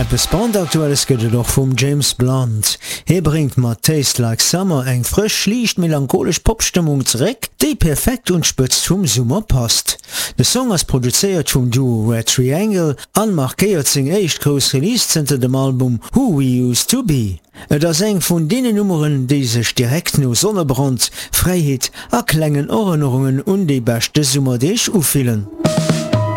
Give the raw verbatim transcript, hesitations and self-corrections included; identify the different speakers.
Speaker 1: Etwas brandaktuelles geht doch vom James Blunt. Er bringt mat Taste Like Summer eng frisch, liicht melancholisch Popstimmung zurück, die perfekt und spitz zum Sommer passt. Der Song ist produziert vom Duo Red Triangle, an markiert sing echt groß Release hinter dem Album Who We Used To Be. Et ass eng vun dee Nummeren, die sech direkt no Sonnebrand, Freiheit, a klengen Erinnerungen und die beste Summerdeich ufielen.